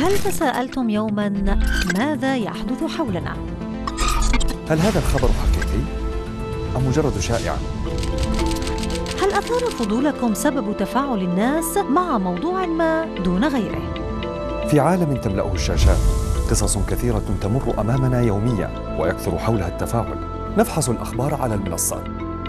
هل تساءلتم يوماً ماذا يحدث حولنا؟ هل هذا الخبر حقيقي أم مجرد شائعة؟ هل أثار فضولكم سبب تفاعل الناس مع موضوع ما دون غيره؟ في عالم تملأه الشاشات قصص كثيرة تمر أمامنا يومياً ويكثر حولها التفاعل. نفحص الأخبار على المنصات